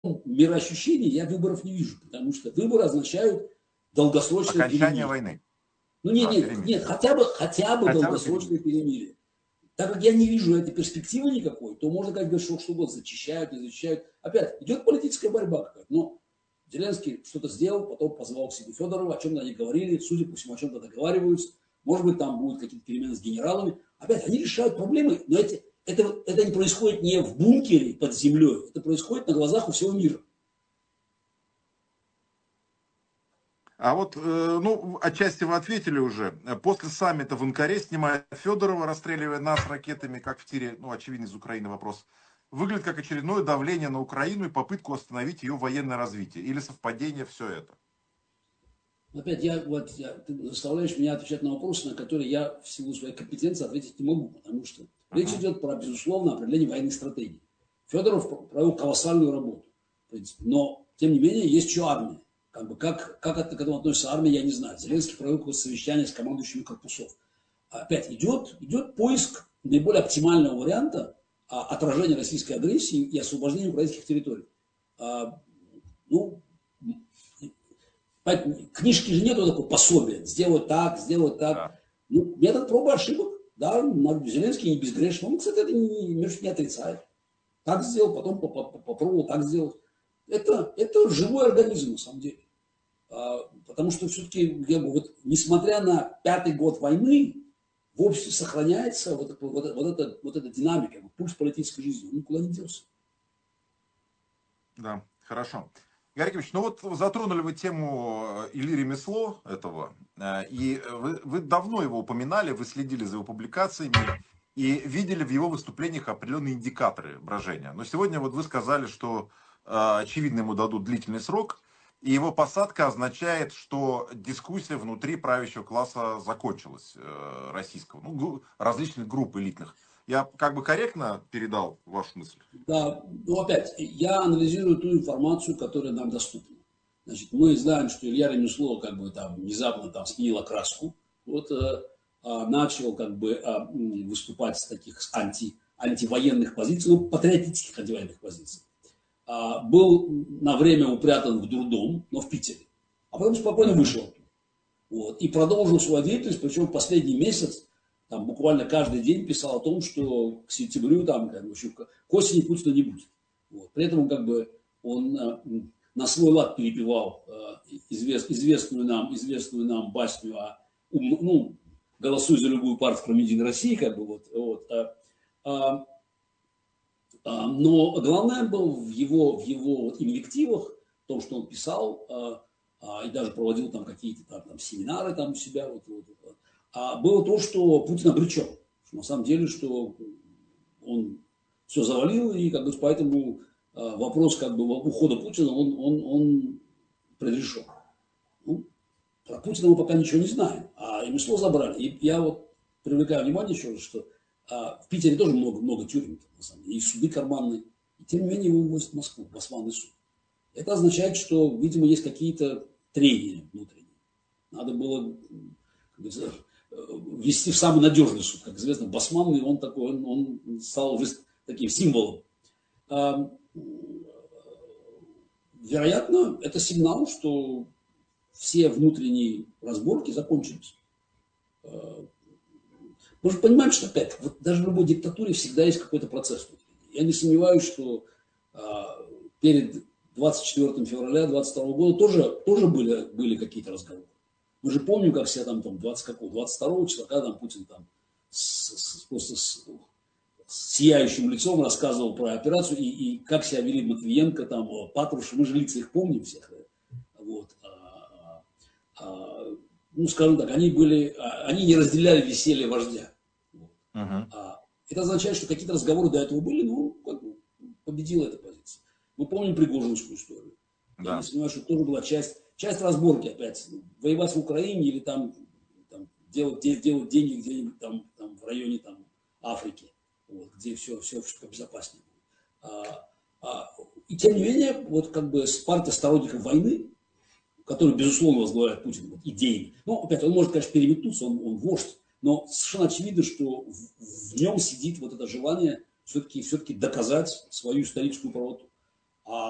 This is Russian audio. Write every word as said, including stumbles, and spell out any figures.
мироощущении я выборов не вижу, потому что выборы означают долгосрочное окончание перемирие. войны. Ну нет, А, нет, нет, хотя бы, хотя бы хотя бы долгосрочное перемирие. Так как я не вижу этой перспективы никакой, то можно как бы что, что угодно, зачищают, не зачищают. Опять, идет политическая борьба какая-то. Но Зеленский что-то сделал, потом позвал к себе Федорова, о чем-то они говорили, судя по всему, о чем-то договариваются. Может быть, там будут какие-то перемены с генералами. Опять, они решают проблемы, но эти, это, это не происходит не в бункере под землей, это происходит на глазах у всего мира. А вот, ну, отчасти вы ответили уже. После саммита в Анкаре, снимая Федорова, расстреливая нас ракетами, как в тире, ну, очевидно, из Украины вопрос, выглядит как очередное давление на Украину и попытку остановить ее военное развитие. Или совпадение все это? Опять, я, вот, я, ты заставляешь меня отвечать на вопросы, на которые я в силу своей компетенции ответить не могу, потому что uh-huh. речь идет про, безусловно, определение военной стратегии. Федоров провел колоссальную работу, в принципе, но, тем не менее, есть еще армия. Как, бы, как, как это, к этому относится армия, я не знаю. Зеленский провел какое-то совещание с командующими корпусов. Опять, идет, идет поиск наиболее оптимального варианта а, отражения российской агрессии и освобождения украинских территорий. А, ну, книжки же нету такого пособия. Сделать так, сделать так. Да. Ну, метод пробы ошибок. Да, Зеленский не безгрешный. Он, кстати, это не, не отрицает. Так сделал, потом попробовал так сделать. Это, это живой организм, на самом деле. А, потому что все-таки, вот, несмотря на пятый год войны, в обществе сохраняется вот, это, вот, вот, это, вот эта динамика, пульс политической жизни. Он никуда не делся. Да, хорошо. Игорь Яковлевич, ну вот затронули вы тему или ремесло этого, и вы, вы давно его упоминали, вы следили за его публикациями и видели в его выступлениях определенные индикаторы брожения. Но сегодня вот вы сказали, что очевидно ему дадут длительный срок, и его посадка означает, что дискуссия внутри правящего класса закончилась, российского, ну, различных групп элитных. Я как бы корректно передал вашу мысль? Да, ну опять, я анализирую ту информацию, которая нам доступна. Значит, мы знаем, что Илья Ремесло как бы там внезапно там сменил окраску, вот э, э, начал как бы э, выступать с таких анти, антивоенных позиций, ну, патриотических антивоенных позиций. А, был на время упрятан в дурдом, но в Питере, а потом спокойно вышел оттуда. Вот, и продолжил свою деятельность, причем в последний месяц там буквально каждый день писал о том, что к сентябрю, там, как бы, к осени Путина не будет. Вот. При этом как бы, он а, на свой лад перепевал а, извест, известную, нам, известную нам басню о, ну, голосуй за любую партию, кроме Единой России, как бы, вот, вот, а, а, а, но главное было в его, в его вот, инвективах, в том, что он писал, а, а, и даже проводил там какие-то там, там, семинары там у себя, вот, вот, вот, а было то, что Путин обречен. Что на самом деле, что он все завалил, и как бы, поэтому э, вопрос как бы, ухода Путина, он, он, он предрешен. Ну, про Путина мы пока ничего не знаем, а ремесло забрали. И я вот привлекаю внимание еще раз, что а, в Питере тоже много, много тюрем, на самом деле, и суды карманные. И тем не менее его вывозят в Москву, в Басманный суд. Это означает, что, видимо, есть какие-то трения внутренние. Надо было ввести в самый надежный суд. Как известно, Басманный, он такой, он, он стал уже таким символом. А, вероятно, это сигнал, что все внутренние разборки закончились. А, мы же понимаем, что опять, вот даже в любой диктатуре всегда есть какой-то процесс. Я не сомневаюсь, что а, перед двадцать четвёртым февраля двадцать второго года тоже, тоже были, были какие-то разговоры. Мы же помним, как себя там, там двадцать второго числа, когда там Путин там с, с, просто с, с сияющим лицом рассказывал про операцию, и, и как себя вели Матвиенко, там, Патрушев, мы же лица их помним всех. Вот. А, а, ну, скажем так, они были, они не разделяли веселье вождя. Вот. Uh-huh. А, это означает, что какие-то разговоры до этого были, но как бы победила эта позиция. Мы помним Пригожинскую историю. Да. Я не сомневаюсь, что тоже была часть, часть разборки опять. Воевать в Украине или там, там делать, делать деньги где-нибудь там, там в районе там, Африки, вот, где все, все, все безопаснее. А, а, и тем не менее, вот как бы партия сторонников войны, которую, безусловно, возглавляет Путин, вот, идейно. Ну, опять, он может, конечно, переметнуться, он, он вождь, но совершенно очевидно, что в, в нем сидит вот это желание все-таки, все-таки доказать свою историческую правоту.